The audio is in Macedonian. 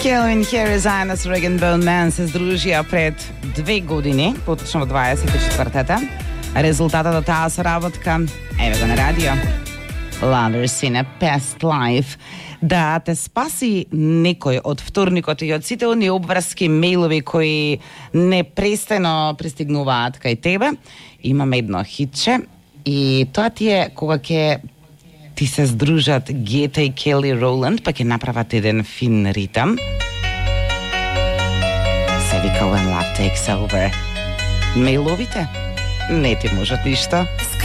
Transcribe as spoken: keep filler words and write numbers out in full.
Келвин Харис заедно с Rag and Bone Man се здружија пред две години, поточно во дваесет и четвртата. Резултатот од таа соработка, еве го на радио. Lovers in a Past Life. Да те спаси некој од вторникот и од сите оние обврски мејлови кои непрестано пристигнуваат кај тебе, имаме едно хитче и тоа ти е кога ќе ти се здружат Гета и Келли Роланд, па ќе направат еден фин ритам. Се вика When Love Takes Over. Мејловите не ти можат ништо.